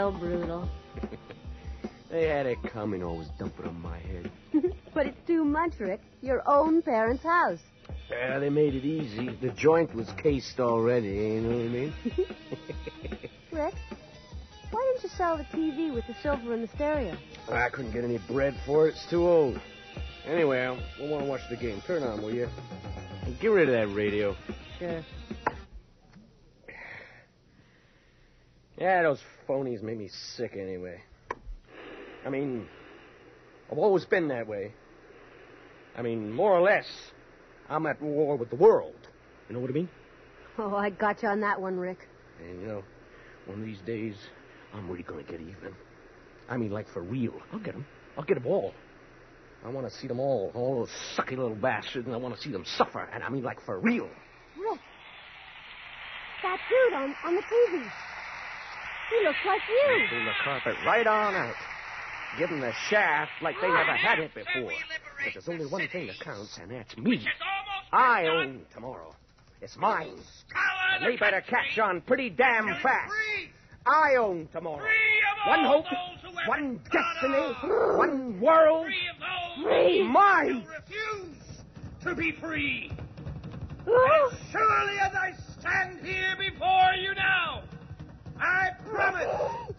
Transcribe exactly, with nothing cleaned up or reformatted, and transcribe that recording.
So brutal. They had it coming, always dumping on my head. But it's too much, Rick. Your own parents' house. Yeah, they made it easy. The joint was cased already, you know what I mean? Rick, why didn't you sell the T V with the silver and the stereo? I couldn't get any bread for it. It's too old. Anyway, I want to watch the game. Turn on, will you? And get rid of that radio. Sure. Yeah, those phonies make me sick anyway. I mean, I've always been that way. I mean, more or less, I'm at war with the world. You know what I mean? Oh, I got you on that one, Rick. And, you know, one of these days, I'm really going to get even. I mean, like, for real. I'll get them. I'll get them all. I want to see them all, all those sucky little bastards, and I want to see them suffer. And I mean, like, for real. Rick, that dude on, on the T V. He looks like you. Pull the carpet right on out. Give them the shaft like they never had it before. But there's only one thing that counts, and that's me. I own tomorrow. It's mine. And they better catch on pretty damn fast. I own tomorrow. One hope, one destiny, one world. Free. Mine. Refuse to be free. As surely as I stand here before you now, I promise